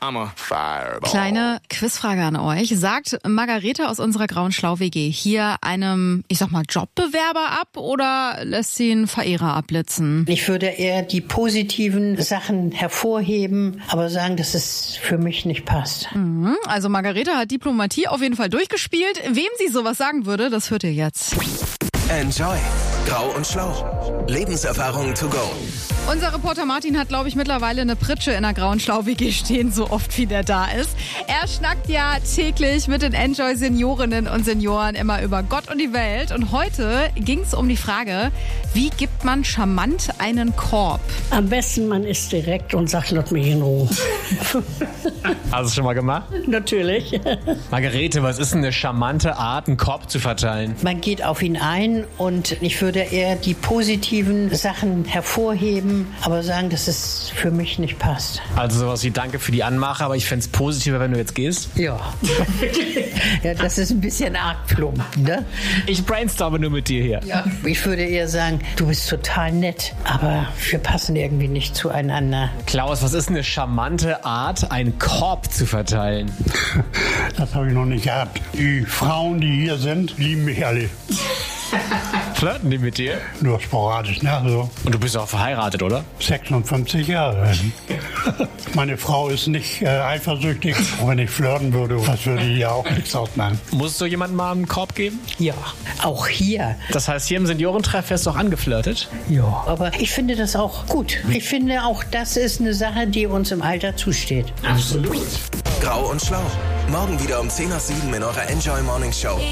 I'm a fireball. Kleine Quizfrage an euch. Sagt Margarete aus unserer Grauen Schlau-WG hier einem, ich sag mal, Jobbewerber ab oder lässt sie einen Verehrer abblitzen? Ich würde eher die positiven Sachen hervorheben, aber sagen, dass es für mich nicht passt. Also Margarete hat Diplomatie auf jeden Fall durchgespielt. Wem sie sowas sagen würde, das hört ihr jetzt. Enjoy. Grau und Schlau. Lebenserfahrung to go. Unser Reporter Martin hat, glaube ich, mittlerweile eine Pritsche in der Grauen Schlau-WG stehen, so oft wie der da ist. Er schnackt ja täglich mit den Enjoy-Seniorinnen und Senioren immer über Gott und die Welt. Und heute ging es um die Frage, wie gibt man charmant einen Korb? Am besten, man ist direkt und sagt, lass mich in Ruhe. Hast du es schon mal gemacht? Natürlich. Margarete, was ist denn eine charmante Art, einen Korb zu verteilen? Man geht auf ihn ein und ich würde eher die positiven Sachen hervorheben, aber sagen, dass es für mich nicht passt. Also sowas wie Danke für die Anmache, aber ich fände es positiver, wenn du jetzt gehst. Ja. Ja, das ist ein bisschen arg plump, ne? Ich brainstorme nur mit dir hier. Ja. Ich würde eher sagen, du bist total nett, aber wir passen irgendwie nicht zueinander. Klaus, was ist eine charmante Art, einen Korb zu verteilen? Das habe ich noch nicht gehabt. Die Frauen, die hier sind, lieben mich alle. Flirten die mit dir? Nur sporadisch, ne? So Und du bist auch verheiratet, oder? 56 Jahre. Meine Frau ist nicht eifersüchtig. Und wenn ich flirten würde, das würde ihr auch nichts ausmachen. Musst du jemandem mal einen Korb geben? Ja, auch hier. Das heißt, hier im Seniorentreff wirst du auch angeflirtet? Ja, aber ich finde das auch gut. Ich finde auch, das ist eine Sache, die uns im Alter zusteht. Absolut. Grau und Schlau. Morgen wieder um 10 nach 7 in eurer Enjoy Morning Show.